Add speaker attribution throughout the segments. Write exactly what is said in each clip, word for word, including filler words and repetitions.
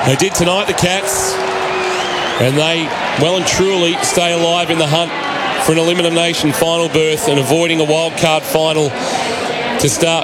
Speaker 1: They did tonight, the Cats, and they well and truly stay alive in the hunt for an elimination final berth and avoiding a wildcard final to start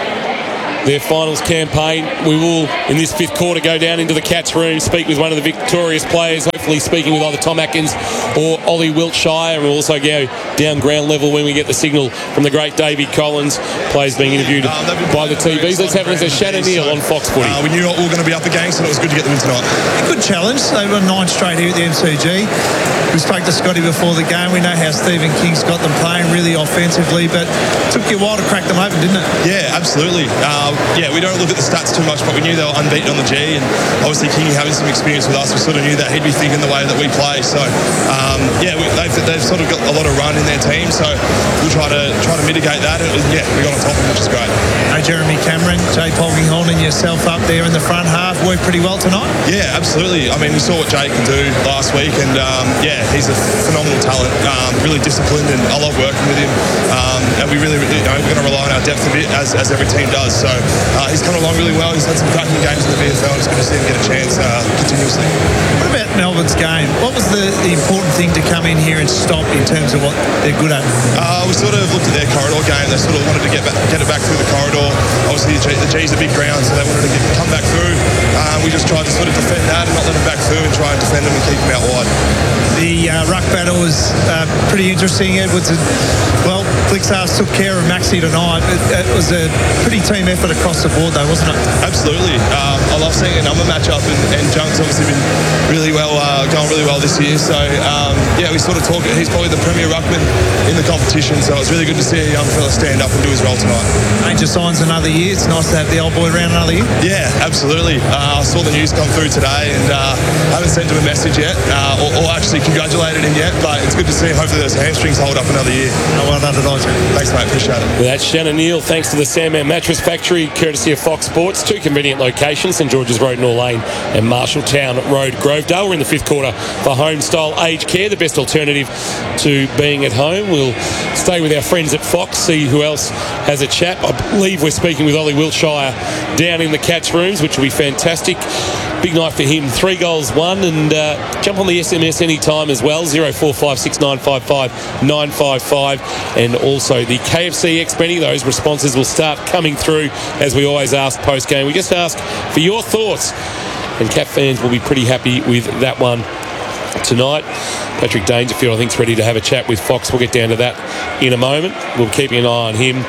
Speaker 1: their finals campaign. We will, in this fifth quarter, go down into the Cats room, speak with one of the victorious players, hopefully speaking with either Tom Atkins or Ollie Wiltshire. We'll also go down ground level when we get the signal from the great Davey Collins. Players being interviewed uh, by the T Vs. Let's have a listen to Shannon Neal on Fox Footy.
Speaker 2: Uh, we knew what we were going to be up against, and it was good to get them in tonight.
Speaker 3: A good challenge. They won nine straight here at the M C G. We spoke to Scotty before the game. We know how Stephen King's got them playing really offensively, but it took you a while to crack them open, didn't it?
Speaker 2: Yeah, absolutely. Uh, yeah, we don't look at the stats too much, but we knew they were unbeaten on the G, and obviously Kingy having some experience with us, we sort of knew that he'd be thinking the way that we play. So, um, yeah, we, they've, they've sort of got a lot of run in their team, so we'll try to try to mitigate that. It was, yeah, we got on top of them, which is great.
Speaker 3: Hey, Jeremy Cameron, Jay Polkinghorn and yourself up there in the front half worked pretty well tonight?
Speaker 2: Yeah, absolutely. I mean, we saw what Jay can do last week, and um, yeah, he's a phenomenal talent, um, really disciplined, and I love working with him. Um, and we really, you know, we're going to rely on our depth a bit, as, as every team does. So uh, he's coming along really well. He's had some cracking games in the V F L. It's good to see him get a chance uh, continuously.
Speaker 3: What about Melbourne's game? What was the, the important thing to come in here and stop in terms of what they're good at?
Speaker 2: Uh, we sort of looked at their corridor game. They sort of wanted to get back, get it back through the corridor. Obviously, the, G, the G's a big ground, so they wanted to get, come back through. Uh, we just tried to sort of defend that and not let them back through, and try and defend them and keep them out wide.
Speaker 3: The uh, ruck battle was uh, pretty interesting. Edwards and, well, Flixars took care of Maxi tonight. It, it was a pretty team effort across the board, though, wasn't it?
Speaker 2: Absolutely. Um, I love seeing a number match up, and, and Junk's obviously been really well, uh, going really well this year. So, um, yeah, we sort of talk. He's probably the premier ruckman in the competition, so it's really good to see a young fella stand up and do his role tonight.
Speaker 3: Major signs another year. It's nice to have the old boy around another year.
Speaker 2: Yeah, absolutely. Uh, I saw the news come through today, and uh, I haven't sent him a message yet, uh, or, or actually congratulated him yet, but it's good to see him. Hopefully those hamstrings hold up another year.
Speaker 3: Oh, well done tonight.
Speaker 2: Thanks, mate. Appreciate it.
Speaker 1: Well, that's Shannon Neal, thanks to the Sandman Mattress Factory, courtesy of Fox Sports. Two convenient locations, St George's Road, Nor Lane, and Marshalltown Road, Grovedale. We're in the fifth quarter for home-style aged care, the best alternative to being at home. We'll stay with our friends at Fox, see who else has a chat. I believe we're speaking with Ollie Wiltshire down in the Cats rooms, which will be fantastic. Big night for him. Three goals, one, and uh, jump on the S M S anytime as well. zero four five six nine five five nine five five, and also the K F C X Benny. Those responses will start coming through as we always ask post game. We just ask for your thoughts, and Cat fans will be pretty happy with that one tonight. Patrick Dangerfield, I think, is ready to have a chat with Fox. We'll get down to that in a moment. We'll keep an eye on him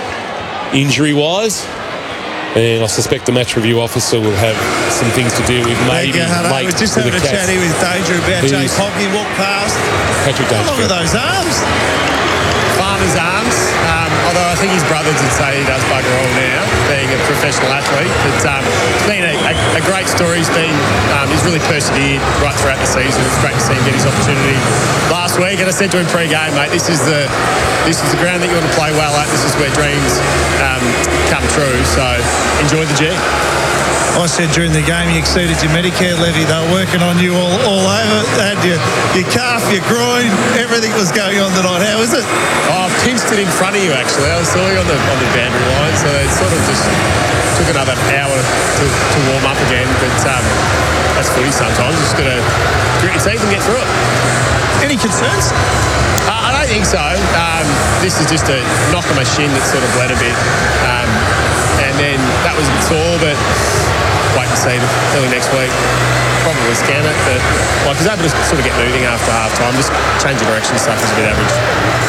Speaker 1: injury wise. And I suspect the match review officer will have some things to do with maybe
Speaker 3: I was just having a chat here with Danger about Jay Polky walk past.
Speaker 1: Patrick Danger.
Speaker 3: Look at those arms.
Speaker 4: Farmer's arms. Um, although I think his brother did say he does bugger all now, being a professional athlete. But um, it's been a, a, a great story. He's been um, he's really persevered right throughout the season. It's great to see him get his opportunity last week. And I said to him pre-game, mate, this is the this is the ground that you want to play well at. This is where dreams um, come true. So enjoy the G.
Speaker 3: I said during the game you exceeded your Medicare levy. They were working on you all, all over. They had your, your calf, your groin, everything was going on tonight. How is it?
Speaker 4: Oh, I've pinched it in front of you, actually. I saw you on the on the boundary line, so it sort of just took another hour to, to warm up again. But um, that's footy sometimes. Just got to grit your teeth and get through it.
Speaker 3: Any concerns?
Speaker 4: Uh, I don't think so. Um, this is just a knock on my shin that sort of bled a bit. Um, and then that was sore, but wait and see early next week. Probably scan it, but like, I was able to sort of get moving after half time. Just change the direction stuff was a bit average.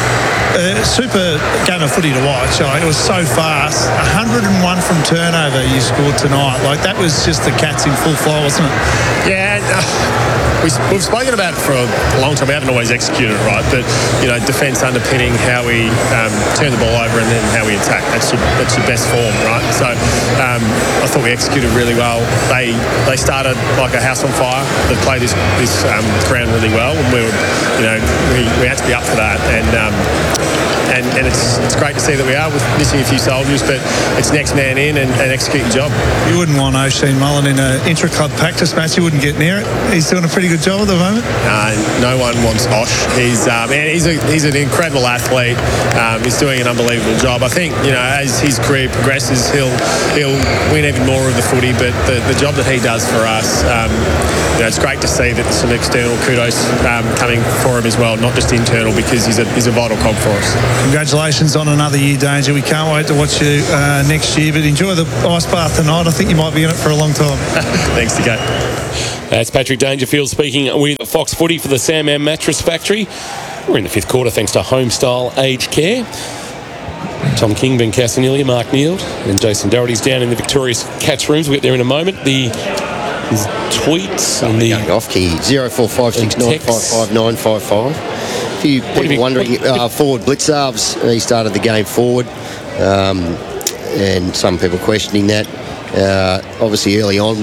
Speaker 3: Uh, super game of footy to watch. Like, it was so fast. one hundred and one from turnover you scored tonight. Like, that was just the Cats in full flow, wasn't it?
Speaker 4: Yeah. Uh, we, we've spoken about it for a long time. We haven't always executed it right, but, you know, defence underpinning how we um, turn the ball over and then how we attack. That's your, that's your best form, right? So um, I thought we executed really well. They they started like a house on fire. They played this this um, ground really well, and we were, you know, we, we had to be up for that. And um, And, and it's it's great to see that we are with missing a few soldiers, but it's next man in and, and execute the job.
Speaker 3: You wouldn't want O'Shane Mullen in an intra-club practice match. You wouldn't get near it. He's doing a pretty good good job at the moment?
Speaker 4: Uh, no one wants Osh. He's uh, man, he's a, he's an incredible athlete. Um, he's doing an unbelievable job. I think you know as his career progresses, he'll he'll win even more of the footy. But the, the job that he does for us, um, you know, it's great to see that there's some external kudos um, coming for him as well, not just internal, because he's a he's a vital cog for us.
Speaker 3: Congratulations on another year, Danger. We can't wait to watch you uh, next year. But enjoy the ice bath tonight. I think you might be in it for a long time.
Speaker 4: Thanks, Dico.
Speaker 1: That's Patrick Dangerfield speaking with Fox Footy for the Sam M Mattress Factory. We're in the fifth quarter thanks to Homestyle Aged Care. Tom King, Ben Castanilli, Mark Neal and Jason Doherty's down in the Victorious Cats rooms. We'll get there in a moment. The his tweets and the...
Speaker 5: Going off key, zero four five six nine five five nine five five. A few people
Speaker 1: you,
Speaker 5: wondering, uh, forward Blitzarves, he started the game forward, um, and some people questioning that. Uh, obviously early on,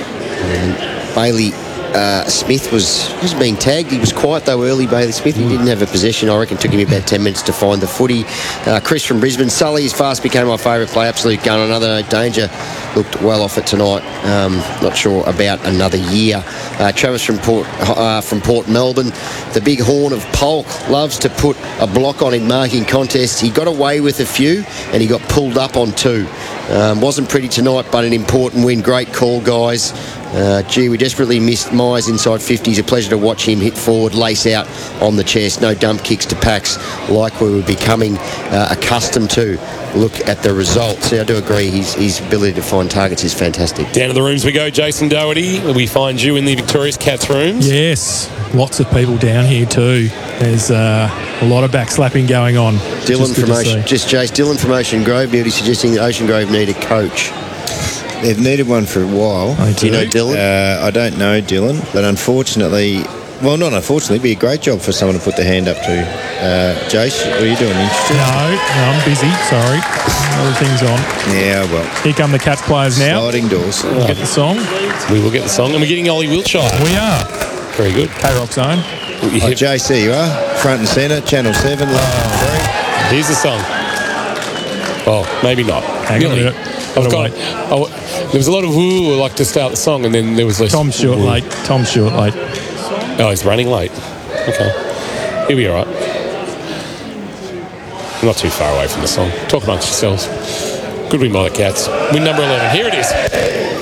Speaker 5: um, Bailey uh, Smith was, was being tagged. He was quiet though early, Bailey Smith. He didn't have a possession. I reckon it took him about ten minutes to find the footy. Uh, Chris from Brisbane, Sully is fast became my favourite play. Absolute gun. Another danger. Looked well off it tonight. Um, not sure about another year. Uh, Travis from Port uh, from Port Melbourne. The big horn of Polk loves to put a block on in marking contests. He got away with a few and he got pulled up on two. Um, wasn't pretty tonight, but an important win. Great call, guys. Uh, gee, we desperately missed Myers inside fifties. A pleasure to watch him hit forward, lace out on the chest. No dump kicks to packs like we were becoming uh, accustomed to. Look at the results. See, I do agree. His, his ability to find targets is fantastic.
Speaker 1: Down to the rooms we go. Jason Doherty, we find you in the Victorious Cats rooms.
Speaker 6: Yes, lots of people down here too. There's uh, a lot of backslapping going on.
Speaker 5: Dylan from Ocean, just Jace, Dylan from Ocean Grove Beauty suggesting that Ocean Grove need a coach.
Speaker 7: They've needed one for a while.
Speaker 6: I
Speaker 5: Do
Speaker 6: do.
Speaker 5: you know Dylan?
Speaker 7: Uh, I don't know Dylan, but unfortunately, well, not unfortunately, it'd be a great job for someone to put their hand up to. Uh, Jace, what are you doing? Interested?
Speaker 6: No, no, I'm busy. Sorry. Other things on.
Speaker 7: Yeah, well,
Speaker 6: Here come the Cats players now.
Speaker 7: sliding doors.
Speaker 6: Get the song.
Speaker 1: We will get the song. And we're getting Ollie Wiltshire.
Speaker 6: We are.
Speaker 1: Very good.
Speaker 6: K-Rock Zone.
Speaker 7: Oh, J C, you are front and centre, Channel Seven. Oh.
Speaker 1: Here's the song. Oh, maybe not.
Speaker 6: Hang on a
Speaker 1: Really?
Speaker 6: minute.
Speaker 1: I've
Speaker 6: Gotta
Speaker 1: got, oh, there was a lot of woo like to start the song, and then there was less.
Speaker 6: Tom short
Speaker 1: woo.
Speaker 6: late. Tom short late.
Speaker 1: Oh, he's running late. Okay. He'll be all right. Not too far away from the song. Talk amongst yourselves. Good win by the Cats. Win number eleven. Here it is.